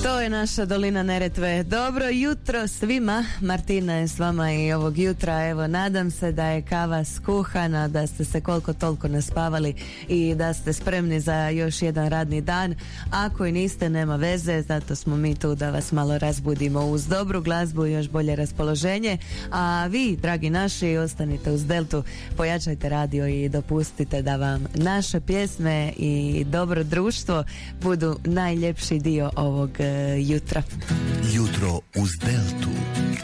To je naša dolina Neretve. Dobro jutro svima. Martina je s vama i ovog jutra. Evo, nadam se da je kava skuhana, da ste se koliko toliko naspavali i da ste spremni za još jedan radni dan. Ako i niste, nema veze, zato smo mi tu da vas malo razbudimo uz dobru glazbu i još bolje raspoloženje. A vi, dragi naši, ostanite uz Deltu, pojačajte radio i dopustite da vam naše pjesme i dobro društvo budu najljepši dio ovog jutra. Jutro uz Deltu.